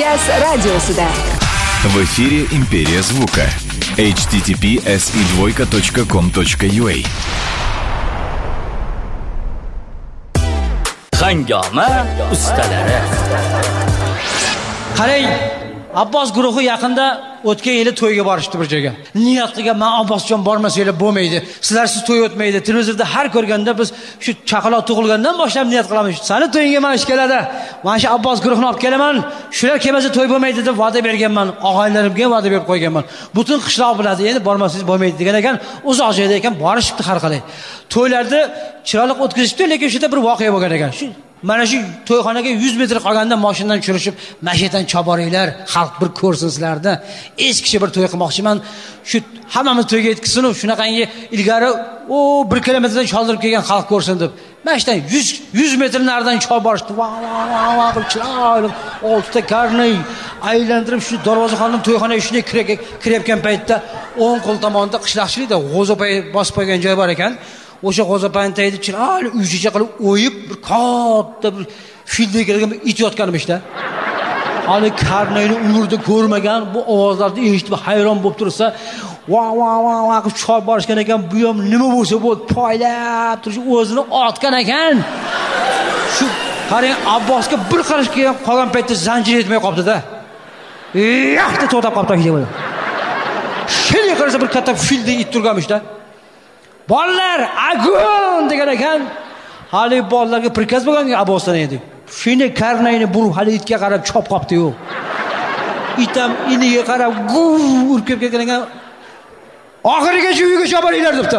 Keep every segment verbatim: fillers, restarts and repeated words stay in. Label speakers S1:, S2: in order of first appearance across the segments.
S1: Сейчас радиосуда.
S2: В эфире «Империя звука». эйч ти ти пи эс и двойка точка ком точка ю а.
S3: Hangoma ustalari.
S4: Qarang, Abbos guruhi yaqinda o'tgan yili to'yga borishdi bir joyga. Niyat qilgan, "Men Abbosjon bormasanglar bo'lmaydi. Sizlarsiz to'y o'tmaydi. Televizorda har ko'rganda biz shu chaqaloq tug'ilgandan boshlab niyat qilamiz. Sani to'yingga mana shu keladi. Mana shu Abbos guruhini olib kelaman. Shular kelmasa to'y bo'lmaydi deb va'da berganman. Og'aylarimga va'da berib qo'yganman. Butun qishloq biladi, endi bormasangiz bo'lmaydi" degan ekan. Uzoq joyda ekan, borishibdi har qalay. To'ylarda chiroyli o'tkazishdi, lekin shu yerda bir voqea bo'lgan ekan. Shu mana shu to'yxonaga yuz metr qolganda mashinadan tushirishib, mashinadan choboringlar, xalq bir ko'rsin sizlarda. Eskicha bir to'y qilmoqchiman. Shu hammamiz to'yga yetkizsin, shunaqangi ilgari o bir kilometrdan choldirib kelgan xalq ko'rsin deb. Mashinadan yuz metr naridan chol borishdi. Va va va bir chiroyli oltita karnay aylantirib shu darvozaxonning to'yxonaga shunday kirayotgan paytda o'ng qo'l tomonda qishloqchilikda g'o'zapay bosib qo'ygan joy bor ekan. O'sha g'o'zapayni tagida chiroyli uychacha qilib o'yib bir katta bir fildek kelgan it yotganmishda. Hali karnayni umrida ko'rmagan bu ovozlarni eshitib hayron bo'lib tursa, va va va va qilib chol borishgan ekan. Bu ham nima bo'lsa bu poylab turish o'zini otgan ekan. Shu qarang, Abbosga bir qarash kelgan qolgan paytda zanjir yetmay qoldi-da. Yaxta to'xtab qoldi hech. Shunday qarasa bir katta fildek it turganmishda. Bolalar, agun degan ekan. Hali bolalarga prikaz bo'lgan Abbosdan edi. Shuni karnayni burib hali itga qarab chop qopdi-yu. Itam iniga qarab guv urkib kelgan ekan. Oxirigacha uyiga choparinglar debdi.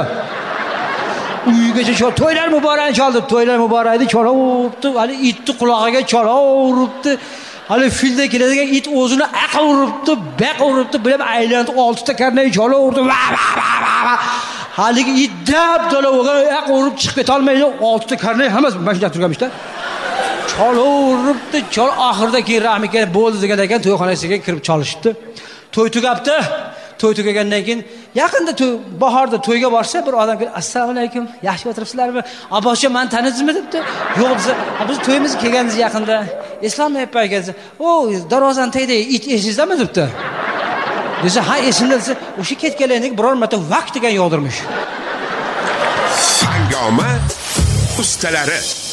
S4: Uyigacha chol, to'ylar muborak choldi, to'ylar muborak deb cholavuribdi. Hali itni qulog'iga cholavuribdi. Hali filda keladigan it o'zini aql uribdi, baq uribdi, bilib aylanib oltita karnay cholavurdi. Va va va va. Haligi it dab dalaga aq urib chiqib keta olmaydi. oltita karnay hammasi mashinada turganmishda. Cholavuribdi, chol oxirida keyin rahmi kelib bo'ldi degan ekan, to'yxonasiga kirib cholishdi. To'y tugabdi. To'y tugagandan keyin yaqinda to'y bahorda to'yga borsa bir odam kelib, "Assalomu alaykum, yaxshi o'tiribsizlarmi? Abbosjon, meni tanidingizmi?" debdi. "Yo'q, biz biz to'yimiz kelganmiz yaqinda. Islom aka kelsa, "O, darvozani tagida it esingizdami?" debdi. Desa, "Ha, esimda" desa, o'sha ketganlarning biror marta vaqt degan yog'dirmish.
S5: Hangoma ustalari.